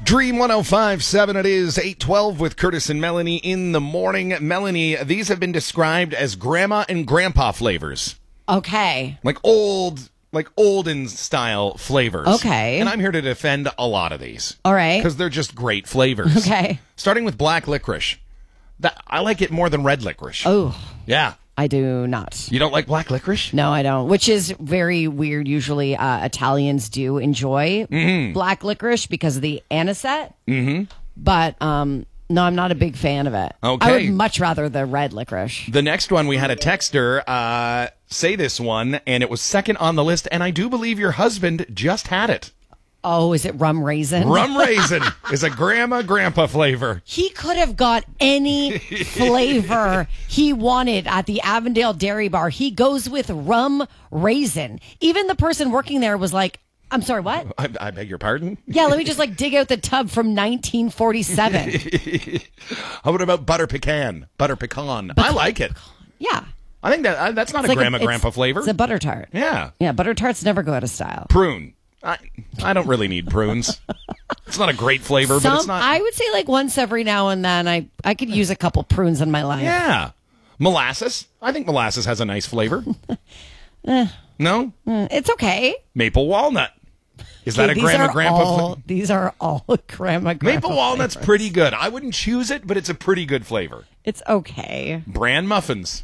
Dream 105.7, it is 8:12 with Curtis and Melanie in the morning. Melanie, these have been described as grandma and grandpa flavors. Okay. Like olden style flavors. Okay. And I'm here to defend a lot of these. All right. Because they're just great flavors. Okay. Starting with black licorice. I like it more than red licorice. Oh, Yeah. I do not. You don't like black licorice? No, I don't. Which is very weird. Usually Italians do enjoy black licorice because of the anisette. Mm-hmm. But no, I'm not a big fan of it. Okay. I would much rather the red licorice. The next one, we had a texter say this one, and it was second on the list, and I do believe your husband just had it. Oh, is it rum raisin? Rum raisin is a grandpa flavor. He could have got any flavor he wanted at the Avondale Dairy Bar. He goes with rum raisin. Even the person working there was like, I'm sorry, what? I beg your pardon? Yeah, let me just dig out the tub from 1947. How about butter pecan? Butter pecan. I like it. Yeah. I think that's not It's a like grandpa flavor. It's a butter tart. Yeah. Yeah, butter tarts never go out of style. Prune. I don't really need prunes. It's not a great flavor, but it's not. I would say once every now and then I could use a couple prunes in my life. Yeah. Molasses. I think molasses has a nice flavor. No? It's okay. Maple walnut. Is that a grandpa flavor? These are all grandpa Maple walnut's flavors. pretty good. I wouldn't choose it, but it's a pretty good flavor. It's okay. Bran muffins.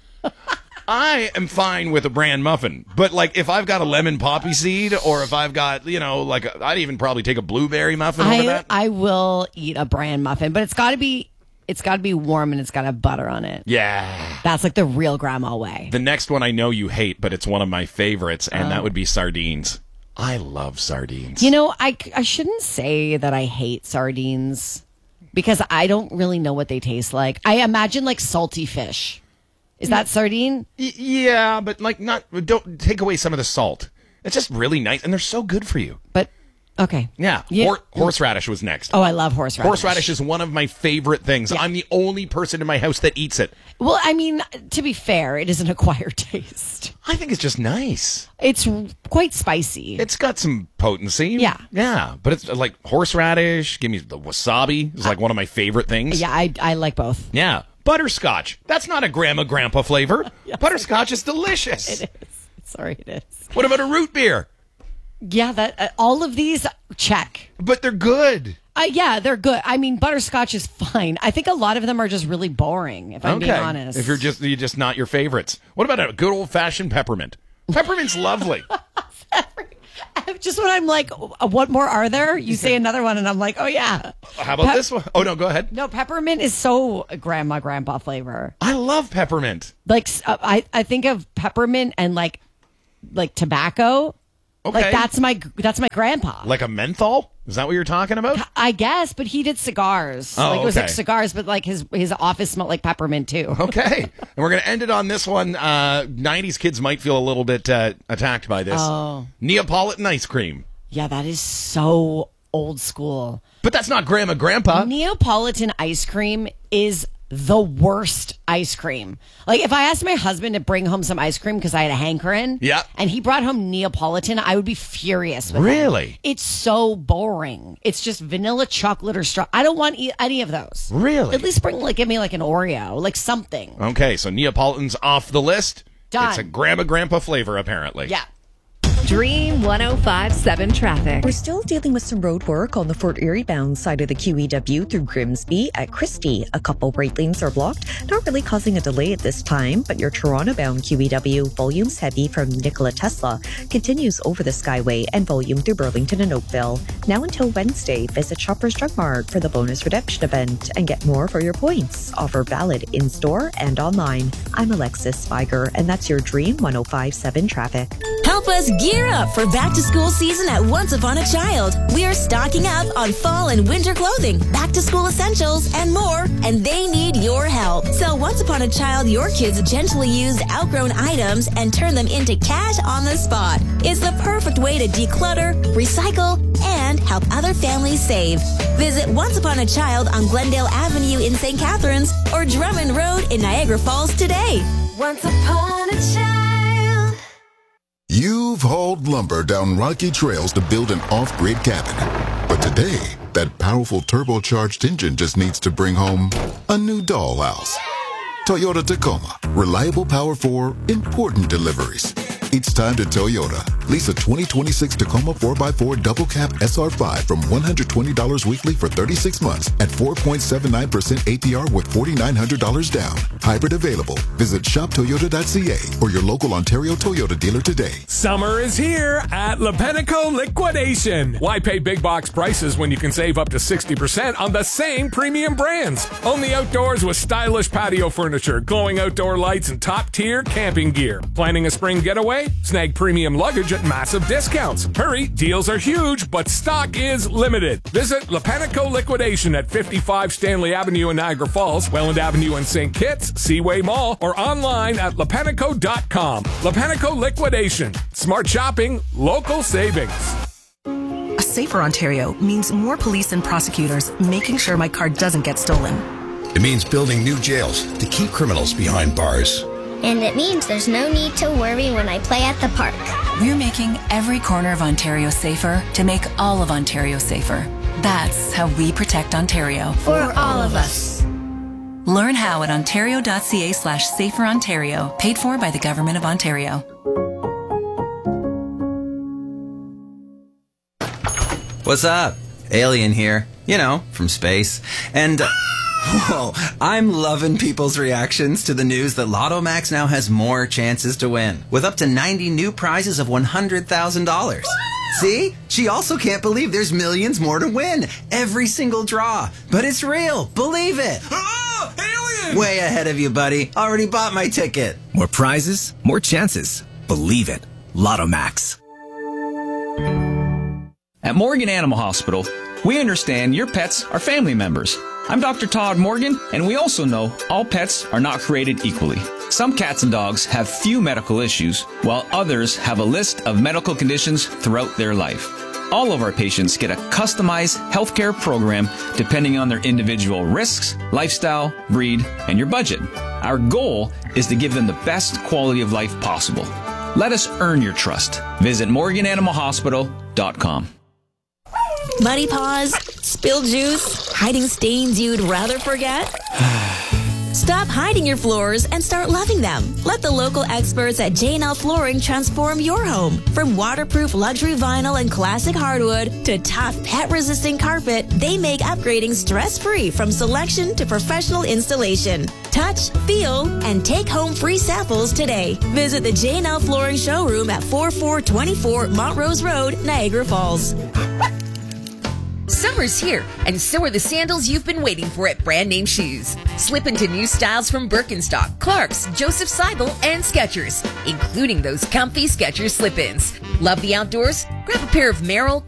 I am fine with a bran muffin, but if I've got a lemon poppy seed, or if I've got, I'd even probably take a blueberry muffin over that. I will eat a bran muffin, but it's got to be warm and it's got to have butter on it. Yeah. That's the real grandma way. The next one I know you hate, but it's one of my favorites, and that would be sardines. I love sardines. I shouldn't say that I hate sardines because I don't really know what they taste like. I imagine salty fish. Is that sardine? Yeah, but don't take away some of the salt. It's just really nice, and they're so good for you. But okay. Yeah. Horseradish was next. Oh, I love horseradish. Horseradish is one of my favorite things. Yeah. I'm the only person in my house that eats it. Well, I mean, to be fair, it is an acquired taste. I think it's just nice. It's quite spicy. It's got some potency. Yeah. Yeah, but it's like horseradish. Give me the wasabi. It's one of my favorite things. Yeah, I like both. Yeah. Butterscotch. That's not a grandpa flavor. Yes, butterscotch is delicious. It is. Sorry, it is. What about a root beer? Yeah, that all of these check. But they're good. Yeah, they're good. I mean, butterscotch is fine. I think a lot of them are just really boring, if I'm being honest. If you're just not your favorites. What about a good old-fashioned peppermint? Peppermint's lovely. Just when I'm like, what more are there? You say another one, and I'm like, oh, yeah. How about this one? Oh, no, go ahead. No, peppermint is so grandpa flavor. I love peppermint. I think of peppermint and like tobacco. Okay. That's my grandpa. Like a menthol? Is that what you're talking about? I guess, but he did cigars. Oh, it was okay. cigars, but his office smelled like peppermint too. Okay. And we're going to end it on this one. 90s kids might feel a little bit attacked by this. Oh. Neapolitan ice cream. Yeah, that is so old school. But that's not grandpa. Neapolitan ice cream is the worst ice cream. If I asked my husband to bring home some ice cream because I had a hankering, and he brought home Neapolitan, I would be furious with Really? him. It's so boring. It's just vanilla, chocolate, or straw. I don't want any of those. Really? At least give me an Oreo, something. Okay, so Neapolitan's off the list. Done. It's a grandpa flavor, apparently. Yeah. Dream 105.7 traffic. We're still dealing with some road work on the Fort Erie bound side of the QEW through Grimsby at Christie. A couple right lanes are blocked, not really causing a delay at this time, but your Toronto bound QEW, volumes heavy from Nikola Tesla, continues over the Skyway and volume through Burlington and Oakville. Now until Wednesday, visit Shoppers Drug Mart for the bonus redemption event and get more for your points. Offer valid in-store and online. I'm Alexis Spiger, and that's your Dream 105.7 traffic. Help us gear up for back-to-school season at Once Upon a Child. We're stocking up on fall and winter clothing, back-to-school essentials, and more, and they need your help. Sell Once Upon a Child your kids' gently used outgrown items and turn them into cash on the spot. It's the perfect way to declutter, recycle, and help other families save. Visit Once Upon a Child on Glendale Avenue in St. Catharines or Drummond Road in Niagara Falls today. Once upon a child. You've hauled lumber down rocky trails to build an off-grid cabin. But today, That powerful turbocharged engine just needs to bring home a new dollhouse. Toyota Tacoma. Reliable power for important deliveries. It's time to Toyota. Lease a 2026 Tacoma 4x4 double cab SR5 from $120 weekly for 36 months at 4.79% APR with $4,900 down. Hybrid available. Visit shoptoyota.ca or your local Ontario Toyota dealer today. Summer is here at Lepenico Liquidation. Why pay big box prices when you can save up to 60% on the same premium brands? Own the outdoors with stylish patio furniture, glowing outdoor lights, and top-tier camping gear. Planning a spring getaway? Snag premium luggage at massive discounts. Hurry, deals are huge, but stock is limited. Visit Lepenico Liquidation at 55 Stanley Avenue in Niagara Falls, Welland Avenue in St. Kitts, Seaway Mall, or online at lepenico.com. Lepenico Liquidation. Smart shopping, local savings. A safer Ontario means more police and prosecutors making sure my car doesn't get stolen. It means building new jails to keep criminals behind bars. And it means there's no need to worry when I play at the park. We're making every corner of Ontario safer to make all of Ontario safer. That's how we protect Ontario. For all of us. Learn how at ontario.ca/saferontario, paid for by the Government of Ontario. What's up? Alien here. You know, from space. And... whoa, I'm loving people's reactions to the news that Lotto Max now has more chances to win, with up to 90 new prizes of $100,000. See? She also can't believe there's millions more to win. Every single draw. But it's real. Believe it. Oh, alien! Way ahead of you, buddy. Already bought my ticket. More prizes, more chances. Believe it. Lotto Max. At Morgan Animal Hospital, we understand your pets are family members. I'm Dr. Todd Morgan, and we also know all pets are not created equally. Some cats and dogs have few medical issues, while others have a list of medical conditions throughout their life. All of our patients get a customized healthcare program depending on their individual risks, lifestyle, breed, and your budget. Our goal is to give them the best quality of life possible. Let us earn your trust. Visit morgananimalhospital.com. Muddy paws, spilled juice, hiding stains you'd rather forget? Stop hiding your floors and start loving them. Let the local experts at J&L Flooring transform your home. From waterproof luxury vinyl and classic hardwood to tough pet-resistant carpet, they make upgrading stress-free from selection to professional installation. Touch, feel, and take home free samples today. Visit the J&L Flooring showroom at 4424 Montrose Road, Niagara Falls. Summer's here, and so are the sandals you've been waiting for at Brand Name Shoes. Slip into new styles from Birkenstock, Clarks, Joseph Seibel, and Skechers, including those comfy Skechers slip-ins. Love the outdoors? Grab a pair of Merrell,